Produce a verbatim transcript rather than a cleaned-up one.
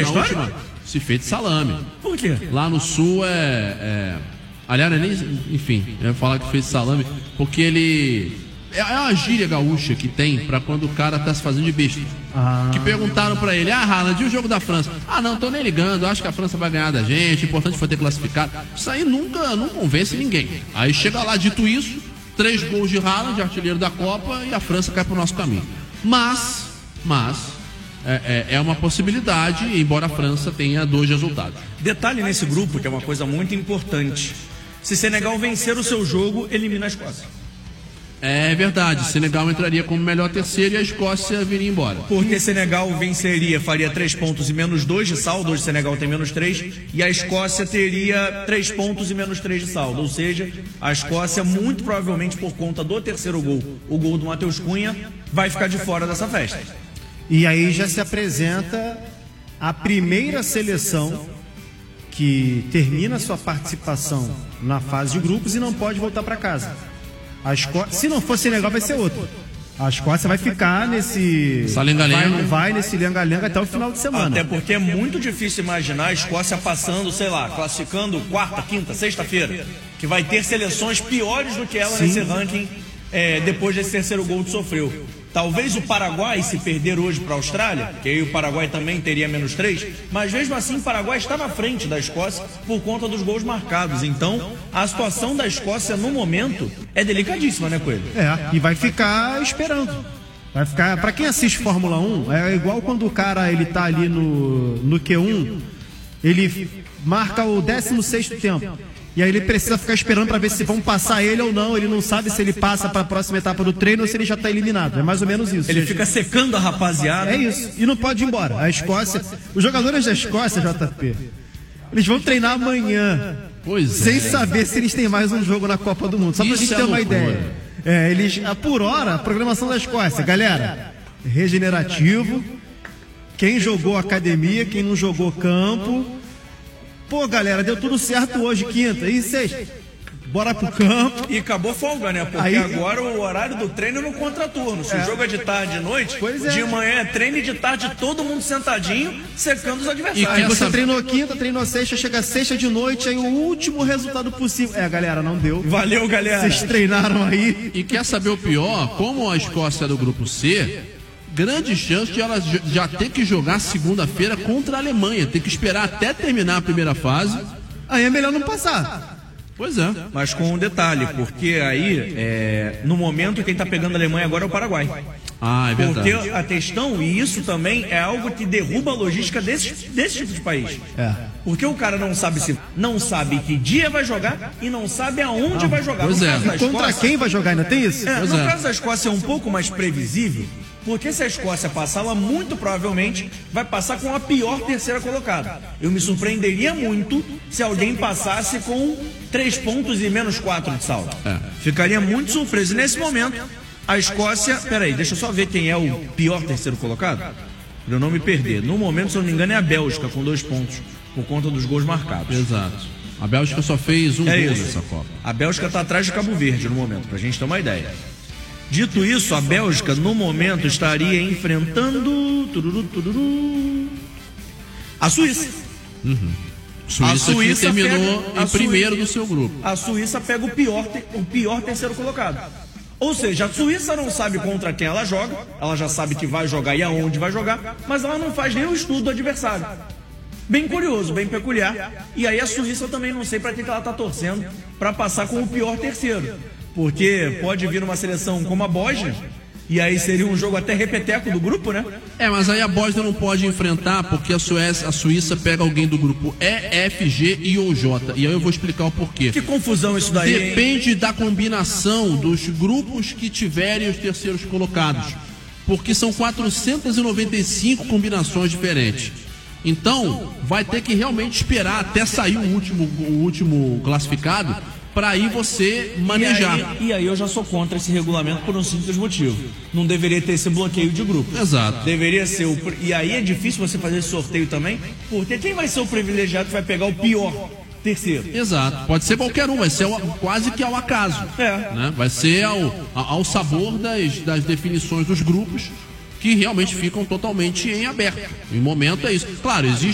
última, se fez de salame. Por quê? Lá no sul é... é... Aliás, não é nem... Enfim, eu ia falar que fez de salame, porque ele... É uma gíria gaúcha que tem pra quando o cara tá se fazendo de besta. Ah. Que perguntaram pra ele: ah, Haaland, e o jogo da França? Ah, não, tô nem ligando, acho que a França vai ganhar da gente, importante foi ter classificado. Isso aí nunca não convence ninguém. Aí chega lá, dito isso, três gols de Haaland, artilheiro da Copa, e a França cai pro nosso caminho. Mas, mas, é, é, é uma possibilidade, embora a França tenha dois resultados. Detalhe nesse grupo, que é uma coisa muito importante: se Senegal vencer o seu jogo, elimina a Escócia. É verdade, Senegal entraria como melhor terceiro e a Escócia viria embora. Porque Senegal venceria, faria três pontos e menos dois de saldo. Hoje Senegal tem menos três. E a Escócia teria três pontos e menos três de saldo. Ou seja, a Escócia, muito provavelmente por conta do terceiro gol, o gol do Matheus Cunha, vai ficar de fora dessa festa. E aí já se apresenta a primeira seleção que termina sua participação na fase de grupos e não pode voltar para casa. A Escócia, se não for Senegal, vai ser outro. A Escócia vai ficar nesse... Vai, vai nesse lenga-lenga até o final de semana. Até porque é muito difícil imaginar a Escócia passando, sei lá, classificando quarta, quinta, sexta-feira. Que vai ter seleções piores do que ela Sim. nesse ranking é, depois desse terceiro gol que sofreu. Talvez o Paraguai, se perder hoje para a Austrália, que aí o Paraguai também teria menos três, mas mesmo assim o Paraguai está na frente da Escócia por conta dos gols marcados. Então, a situação da Escócia no momento é delicadíssima, né, Coelho? É, e vai ficar esperando. Vai ficar, para quem assiste Fórmula um, é igual quando o cara ele tá ali no, no Q um, ele marca o décimo sexto tempo. E aí ele precisa ficar esperando para ver se vão passar ele ou não. Ele não sabe se ele passa para a próxima etapa do treino ou se ele já está eliminado. É mais ou menos isso. Ele fica secando a rapaziada. É isso. E não pode ir embora. A Escócia, os jogadores da Escócia, J P, eles vão treinar amanhã. Pois sem é. saber se eles têm mais um jogo na Copa do Mundo. Só para a gente ter uma ideia. É, eles, por hora, a programação da Escócia, galera, regenerativo. Quem jogou academia, quem não jogou campo. Pô, galera, deu tudo certo hoje, quinta. E sexta? Bora pro campo. E acabou folga, né? Porque aí, agora o horário do treino é no contraturno. Se é. o jogo é de tarde e de noite, é. de manhã é treino e de tarde todo mundo sentadinho, secando os adversários. E aí você treinou quinta, treinou sexta, chega sexta de noite, aí o último resultado possível. É, galera, não deu. Valeu, galera. Vocês treinaram aí. E quer saber o pior? Como a Escócia é do grupo C, grande chance de ela já ter que jogar segunda-feira contra a Alemanha. Tem que esperar até terminar a primeira fase. Aí é melhor não passar. Pois é. Mas com um detalhe, porque aí, é, no momento, quem está pegando a Alemanha agora é o Paraguai. Ah, é verdade. Porque a questão, e isso também é algo que derruba a logística desse, desse tipo de país. É. Porque o cara não sabe se não sabe que dia vai jogar e não sabe aonde ah, vai jogar. Pois no é. caso da Contra Escócia, quem vai jogar, ainda tem isso? É, pois no é. caso da Escócia é um pouco mais previsível, porque se a Escócia passar, ela muito provavelmente vai passar com a pior terceira colocada. Eu me surpreenderia muito se alguém passasse com três pontos e menos quatro de saldo. É. Ficaria muito surpreso. E nesse momento, a Escócia... Peraí, deixa eu só ver quem é o pior terceiro colocado, para eu não me perder. No momento, se eu não me engano, é a Bélgica, com dois pontos, por conta dos gols marcados. Exato. A Bélgica só fez um é gol isso. nessa Copa. A Bélgica está atrás de Cabo Verde no momento, pra gente ter uma ideia. Dito isso, a Bélgica no momento estaria enfrentando tururu, tururu, a Suíça. Uhum. Suíça, a Suíça que terminou pega, em primeiro Suíça, do seu grupo. A Suíça pega o pior, o pior terceiro colocado. Ou seja, a Suíça não sabe contra quem ela joga, ela já sabe que vai jogar e aonde vai jogar, mas ela não faz nenhum estudo do adversário. Bem curioso, bem peculiar. E aí a Suíça também não sei para que ela está torcendo para passar com o pior terceiro. Porque pode vir uma seleção como a Bósnia, e aí seria um jogo até repeteco do grupo, né? É, mas aí a Bósnia não pode enfrentar, porque a Suécia, a Suíça pega alguém do grupo E, F, G e ou J. E aí eu vou explicar o porquê. Que confusão isso daí, Depende hein? da combinação dos grupos que tiverem os terceiros colocados. Porque são quatrocentas e noventa e cinco combinações diferentes. Então, vai ter que realmente esperar até sair o último, o último classificado, para aí você manejar. E aí, e aí eu já sou contra esse regulamento por um simples motivo. Não deveria ter esse bloqueio de grupo. Exato. Deveria ser o... E aí é difícil você fazer esse sorteio também, porque quem vai ser o privilegiado que vai pegar o pior terceiro? Exato. Pode ser qualquer um, vai ser ao, quase que ao acaso. É. Né? Vai ser ao, ao sabor das, das definições dos grupos, que realmente ficam totalmente em aberto. Em momento é isso. Claro, existe